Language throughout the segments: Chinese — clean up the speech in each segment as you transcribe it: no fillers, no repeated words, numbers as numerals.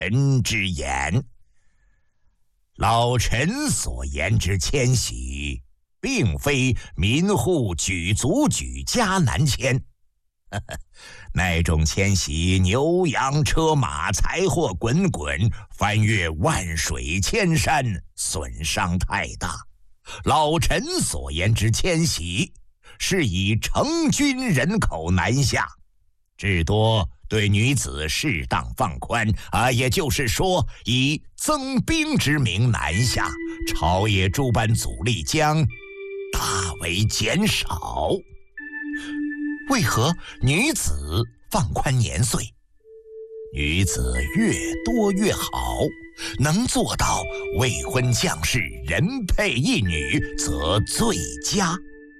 臣之言。老臣所言之迁徙，并非民户举族举家南迁。那种迁徙，牛羊车马财货滚滚，翻越万水千山，损伤太大。老臣所言之迁徙，是以成军人口南下，至多对女子适当放宽也就是说，以增兵之名南下，朝野诸般阻力将大为减少。为何女子放宽年岁？女子越多越好，能做到未婚将士人配一女，则最佳。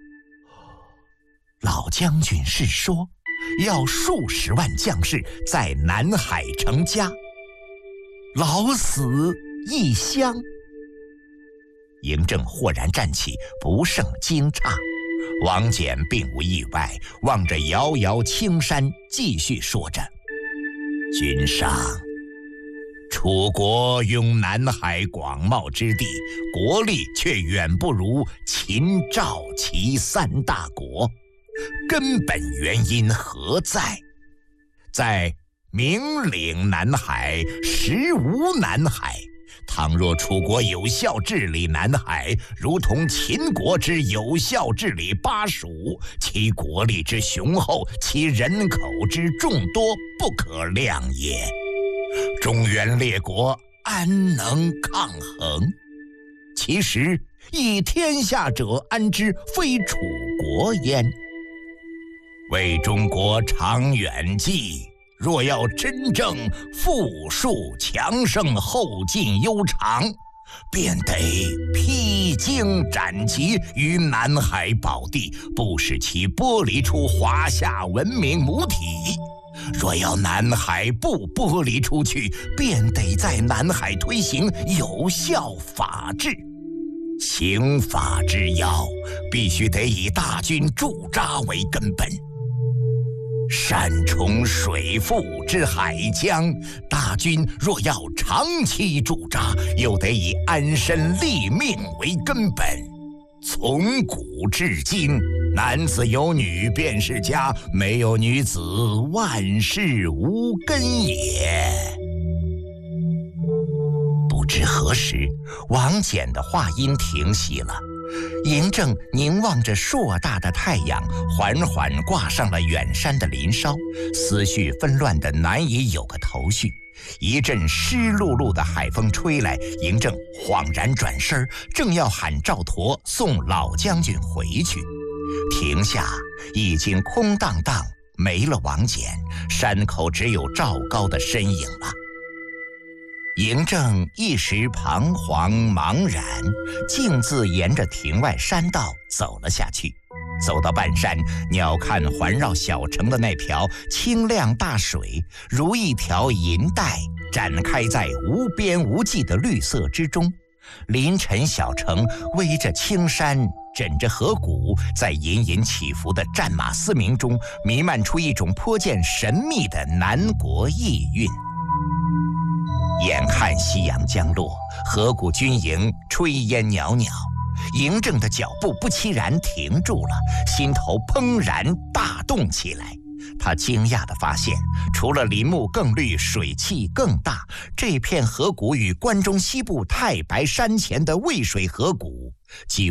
老将军是说，要数十万将士在南海成家，老死异乡。嬴政豁然站起，不胜惊诧。王翦并无意外，望着遥遥青山，继续说着：君上，楚国拥南海广袤之地，国力却远不如秦、赵、齐三大国，根本原因何在？在明领南海，实无南海。倘若楚国有效治理南海，如同秦国之有效治理巴蜀，其国力之雄厚，其人口之众多，不可量也。中原列国安能抗衡？其实以天下者安之，非楚国焉。为中国长远计，若要真正富庶强盛，后进悠长，便得披荆斩棘于南海宝地，不使其剥离出华夏文明母体。若要南海不剥离出去，便得在南海推行有效法治。行法之要，必须得以大军驻扎为根本。山重水复之海疆，大军若要长期驻扎，又得以安身立命为根本。从古至今，男子有女便是家，没有女子，万事无根也。不知何时，王翦的话音停息了。嬴政凝望着硕大的太阳，缓缓挂上了远山的林梢，思绪纷乱的难以有个头绪。一阵湿漉漉的海风吹来，嬴政恍然转身，正要喊赵佗送老将军回去，亭下已经空荡荡，没了王翦，山口只有赵高的身影了。嬴政一时彷徨茫然，径自沿着亭外山道走了下去。走到半山，鸟瞰环绕小城的那条清亮大水，如一条银带，展开在无边无际的绿色之中。林陈小城偎着青山，枕着河谷，在隐隐起伏的战马嘶鸣中，弥漫出一种颇见神秘的南国意蕴。眼看夕阳将落，河谷军营炊烟袅袅，嬴政的脚步不期然停住了，心头怦然大动起来。他惊讶地发现，除了林木更绿，水汽更大，这片河谷与关中西部太白山前的渭水河谷几